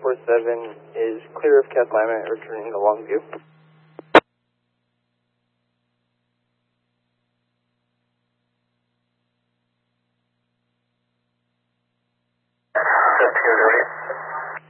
347 is clear of Cat Lima, returning to Longview. Appear to